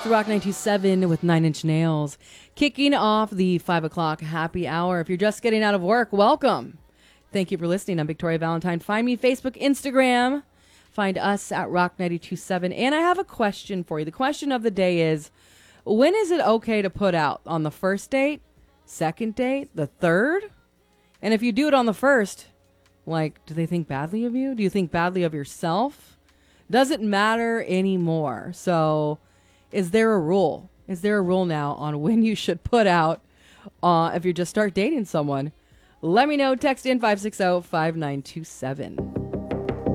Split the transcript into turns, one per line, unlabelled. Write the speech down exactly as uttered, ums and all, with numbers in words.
to Rock nine two seven with Nine Inch Nails. Kicking off the five o'clock happy hour. If you're just getting out of work, welcome. Thank you for listening. I'm Victoria Valentine. Find me Facebook, Instagram. Find us at Rock nine two seven. And I have a question for you. The question of the day is, when is it okay to put out? On the first date? Second date? The third? And if you do it on the first, like, do they think badly of you? Do you think badly of yourself? Doesn't matter anymore. So is there a rule? Is there a rule now on when you should put out uh, if you just start dating someone? Let me know. Text in five six zero, five nine two seven.